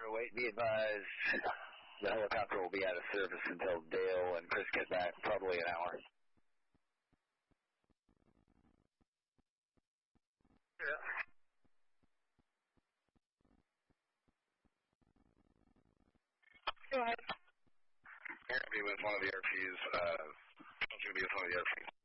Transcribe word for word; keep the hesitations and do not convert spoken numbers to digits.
Wait, be advised, the helicopter will be out of service until Dale and Chris get back, probably an hour. Yeah. Go ahead. You're going to be with one of the R Ps, uh, you're going to be with one of the R Ps.